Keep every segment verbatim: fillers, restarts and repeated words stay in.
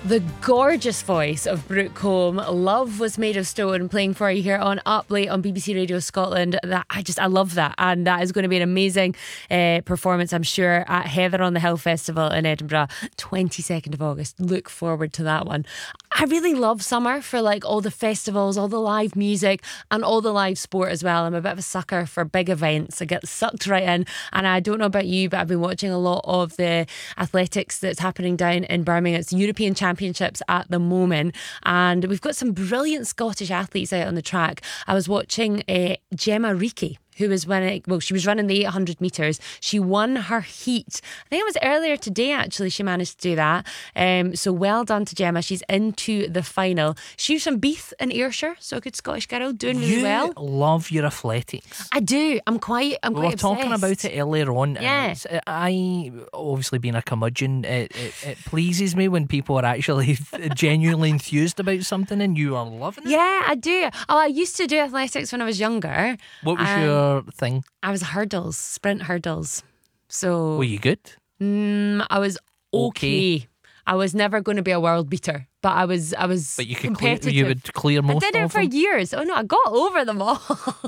The gorgeous voice of Brooke Combe. Love Was Made of Stone, playing for you here on Up Late on B B C Radio Scotland. That I just I love that, and that is going to be an amazing uh, performance, I'm sure, at Heather on the Hill Festival in Edinburgh, twenty-second of August. Look forward to that one. I really love summer for like all the festivals, all the live music, and all the live sport as well. I'm a bit of a sucker for big events. I get sucked right in, and I don't know about you, but I've been watching a lot of the athletics that's happening down in Birmingham. It's European Championships Championships at the moment, and we've got some brilliant Scottish athletes out on the track. I was watching uh, Gemma Reekie, who was winning, well, she was running the eight hundred metres. She won her heat. I think it was earlier today, actually, she managed to do that. Um, so well done to Gemma. She's into the final. She's from Beath in Ayrshire, so a good Scottish girl, doing really you well. You love your athletics. I do. I'm quite, I'm we quite were obsessed. talking about it earlier on. Yeah. It's, I, obviously being a curmudgeon, it, it, it pleases me when people are actually genuinely enthused about something and you are loving it. Yeah, I do. Oh, I used to do athletics when I was younger. What was um, your thing? I was hurdles, sprint hurdles. So were you good? Mm, I was okay. okay. I was never going to be a world beater, but I was. I was. But you could clear. You would clear most. I did it of for them? years. Oh no, I got over them all.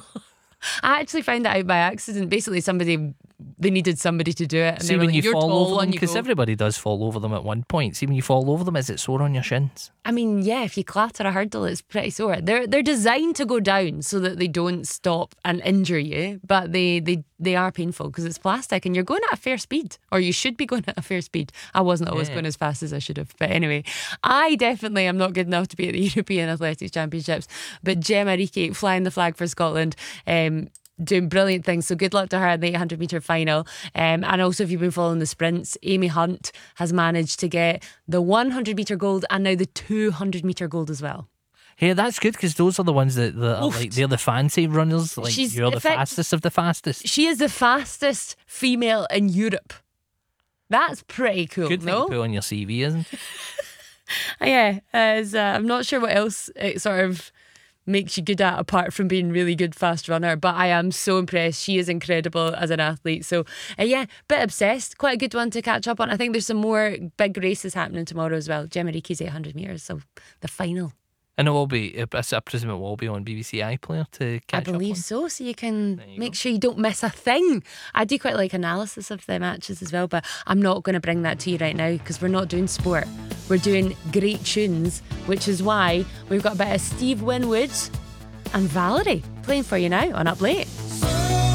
I actually found that out by accident. Basically, somebody they needed somebody to do it. And See, they were when like, you You're fall tall over them, and you because go. everybody does fall over them at one point. See, when you fall over them, is it sore on your shins? I mean, yeah, if you clatter a hurdle, it's pretty sore. They're they're designed to go down so that they don't stop and injure you, but they they, they are painful because it's plastic and you're going at a fair speed, or you should be going at a fair speed. I wasn't always Yeah. going as fast as I should have, but anyway, I definitely am not good enough to be at the European Athletics Championships. But Gemma Reekie flying the flag for Scotland. Um, doing brilliant things, so good luck to her in the eight hundred metre final. Um, and also, if you've been following the sprints, Amy Hunt has managed to get the one hundred metre gold and now the two hundred metre gold as well. Hey, that's good, because those are the ones that, that are like, they're the fancy runners. Like, She's- you're the in fact- fastest of the fastest. She is the fastest female in Europe. That's pretty cool, Good thing no? to put on your C V, isn't it? Yeah, as, uh, I'm not sure what else it sort of makes you good at apart from being really good fast runner, but I am so impressed. She is incredible as an athlete. So uh, yeah, bit obsessed. Quite a good one to catch up on. I think there's some more big races happening tomorrow as well. Gemma Reekie's eight hundred metres, so the final. And it will be, I presume it will be on B B C iPlayer to catch I believe up on. so, so you can you make go. sure you don't miss a thing. I do quite like analysis of the matches as well, but I'm not going to bring that to you right now because we're not doing sport. We're doing great tunes, which is why we've got a bit of Steve Winwood and Valerie playing for you now on Up Late.